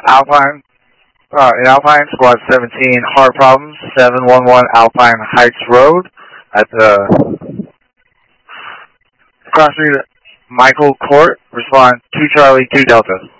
Alpine, in Alpine, Squad 17, hard problems, 711 Alpine Heights Road at the cross street Michael Court. Respond 2 Charlie 2 Delta.